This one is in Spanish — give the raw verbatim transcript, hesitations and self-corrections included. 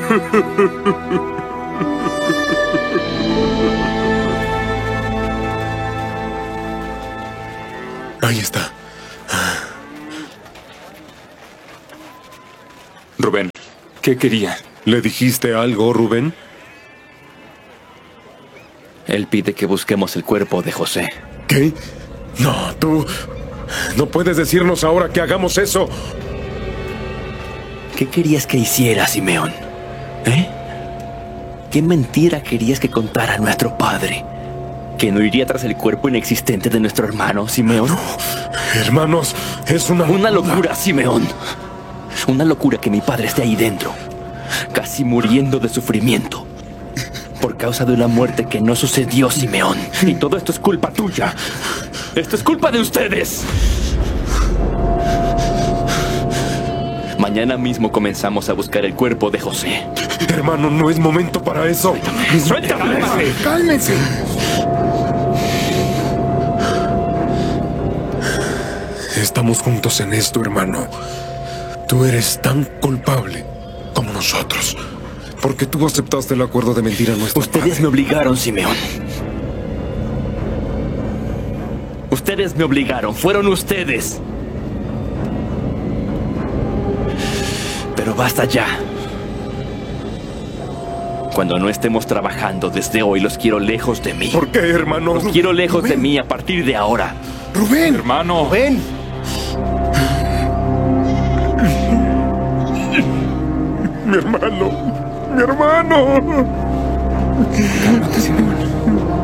Ahí está. Rubén, ¿qué quería? ¿Le dijiste algo, Rubén? Él pide que busquemos el cuerpo de José. ¿Qué? No, tú... No puedes decirnos ahora que hagamos eso. ¿Qué querías que hiciera, Simeón? ¿Eh? ¿Qué mentira querías que contara nuestro padre? ¿Que no iría tras el cuerpo inexistente de nuestro hermano, Simeón? No, hermanos, es una... Una locura, Simeón. Una locura que mi padre esté ahí dentro, casi muriendo de sufrimiento, por causa de una muerte que no sucedió, Simeón. Y todo esto es culpa tuya. Esto es culpa de ustedes. Mañana mismo comenzamos a buscar el cuerpo de José. Hermano, no es momento para eso. ¡Suéltame! ¡Cálmense! ¡Cálmense! Estamos juntos en esto, hermano. Tú eres tan culpable como nosotros, porque tú aceptaste el acuerdo de mentir a nuestro Ustedes padre. me obligaron, Simeón. Ustedes me obligaron. Fueron ustedes. Pero basta ya. Cuando no estemos trabajando desde hoy, los quiero lejos de mí. ¿Por qué, hermano? Los quiero lejos de mí a partir de ahora. ¡Rubén! Hermano. ¡Rubén! Mi hermano. Mi hermano. Cálmate, Simeón.